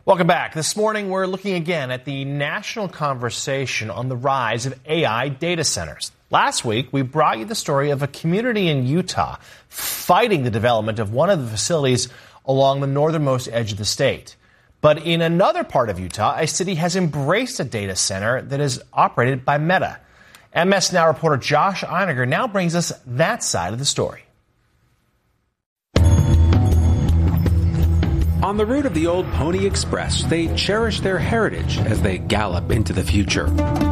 Welcome back. This morning, we're looking again at the national conversation on the rise of AI data centers. Last week, we brought you the story of a community in Utah fighting the development of one of the facilities along the northernmost edge of the state. But in another part of Utah, a city has embraced a data center that is operated by Meta. MS Now reporter Josh Einiger now brings us that side of the story. On the route of the old Pony Express, they cherish their heritage as they gallop into the future.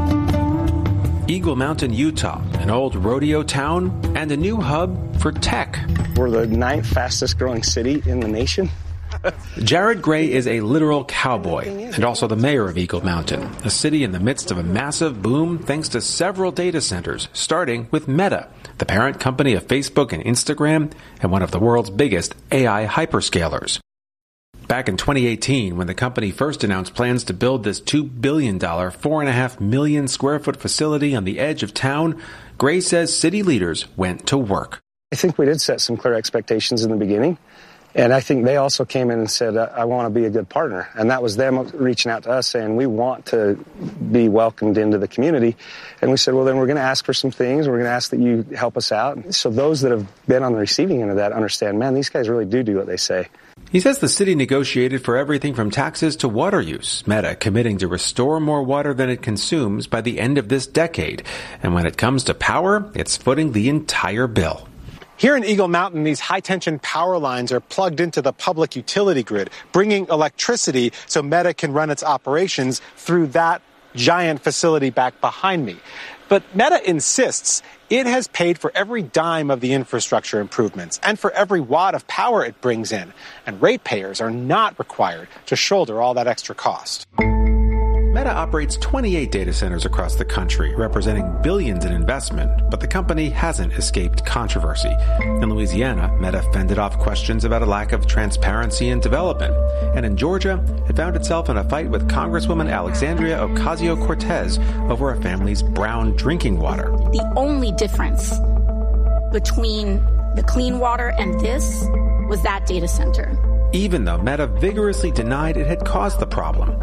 Eagle Mountain, Utah, an old rodeo town and a new hub for tech. We're the 9th fastest growing city in the nation. Jared Gray is a literal cowboy and also the mayor of Eagle Mountain, a city in the midst of a massive boom thanks to several data centers, starting with Meta, the parent company of Facebook and Instagram and one of the world's biggest AI hyperscalers. Back in 2018, when the company first announced plans to build this $2 billion, 4.5 million square foot facility on the edge of town, Gray says city leaders went to work. I think we did set some clear expectations in the beginning. And I think they also came in and said, I want to be a good partner. And that was them reaching out to us saying, we want to be welcomed into the community. And we said, well, then we're going to ask for some things. We're going to ask that you help us out. So those that have been on the receiving end of that understand, man, these guys really do what they say. He says the city negotiated for everything from taxes to water use, Meta committing to restore more water than it consumes by the end of this decade. And when it comes to power, it's footing the entire bill. Here in Eagle Mountain, these high-tension power lines are plugged into the public utility grid, bringing electricity so Meta can run its operations through that giant facility back behind me. But Meta insists it has paid for every dime of the infrastructure improvements and for every watt of power it brings in. And ratepayers are not required to shoulder all that extra cost. Meta operates 28 data centers across the country, representing billions in investment, but the company hasn't escaped controversy. In Louisiana, Meta fended off questions about a lack of transparency in development. And in Georgia, it found itself in a fight with Congresswoman Alexandria Ocasio-Cortez over a family's brown drinking water. The only difference between the clean water and this was that data center. Even though Meta vigorously denied it had caused the problem.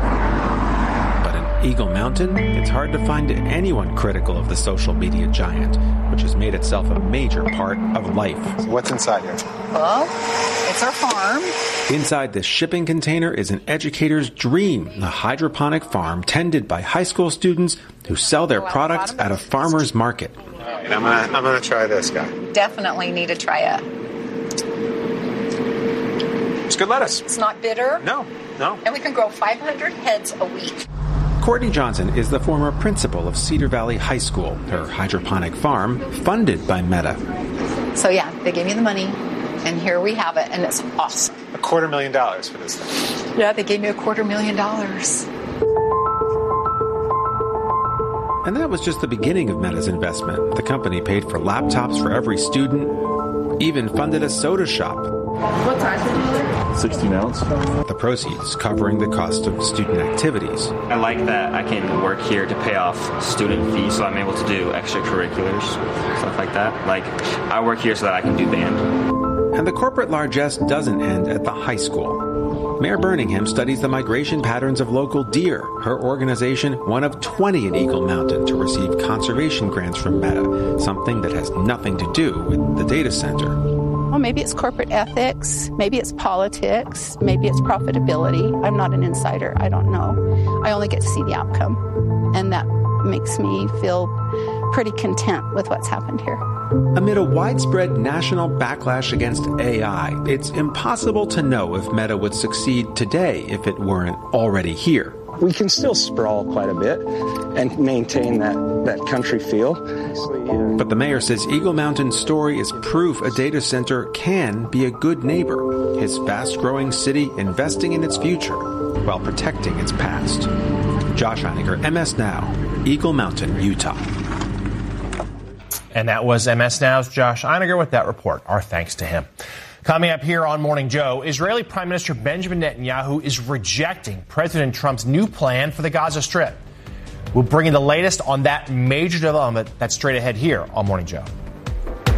Eagle Mountain, it's hard to find anyone critical of the social media giant, which has made itself a major part of life. So what's inside here? Well, it's our farm. Inside this shipping container is an educator's dream, a hydroponic farm tended by high school students who sell their products at a farmer's market. All right, I'm gonna try this guy. Definitely need to try it. It's good lettuce. It's not bitter. No. And we can grow 500 heads a week. Courtney Johnson is the former principal of Cedar Valley High School, her hydroponic farm funded by Meta. So yeah, they gave me the money, and here we have it, and it's awesome. $250,000 for this thing. Yeah, they gave me $250,000. And that was just the beginning of Meta's investment. The company paid for laptops for every student, even funded a soda shop. What size would you like? 16 ounce. The proceeds covering the cost of student activities. I like that I can work here to pay off student fees, so I'm able to do extracurriculars, stuff like that. Like, I work here so that I can do band. And the corporate largesse doesn't end at the high school. Mayor Birmingham studies the migration patterns of local deer. Her organization, one of 20 in Eagle Mountain to receive conservation grants from Meta, something that has nothing to do with the data center. Well, maybe it's corporate ethics, maybe it's politics, maybe it's profitability. I'm not an insider. I don't know. I only get to see the outcome. And that makes me feel pretty content with what's happened here. Amid a widespread national backlash against AI, it's impossible to know if Meta would succeed today if it weren't already here. We can still sprawl quite a bit and maintain that country feel. But the mayor says Eagle Mountain's story is proof a data center can be a good neighbor. His fast-growing city investing in its future while protecting its past. Josh Einiger, MS Now, Eagle Mountain, Utah. And that was MS Now's Josh Einiger with that report. Our thanks to him. Coming up here on Morning Joe, Israeli Prime Minister Benjamin Netanyahu is rejecting President Trump's new plan for the Gaza Strip. We'll bring you the latest on that major development that's straight ahead here on Morning Joe.